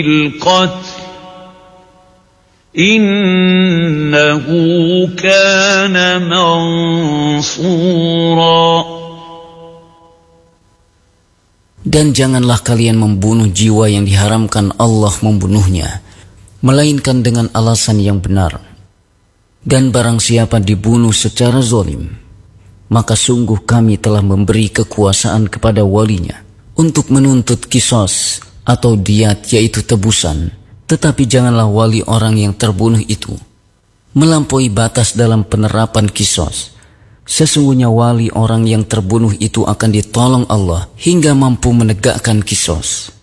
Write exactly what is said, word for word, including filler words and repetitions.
القتل إنه كان منصورا. Dan janganlah kalian membunuh jiwa yang diharamkan Allah membunuhnya, melainkan dengan alasan yang benar. Dan barang siapa dibunuh secara zalim, maka sungguh kami telah memberi kekuasaan kepada walinya untuk menuntut qisas atau diyat, yaitu tebusan. Tetapi janganlah wali orang yang terbunuh itu melampaui batas dalam penerapan qisas. Sesungguhnya wali orang yang terbunuh itu akan ditolong Allah hingga mampu menegakkan qisas.